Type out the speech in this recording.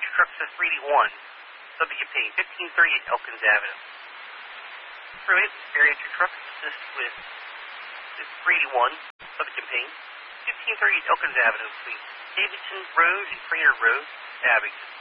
Bariatric Truck to 3D1, subject obtained, 1538 Elkins Avenue. Bariatric Truck assist with 3D1, subject obtained, 1538 Elkins Avenue, please. Davidson Road and Crater Road, Abington.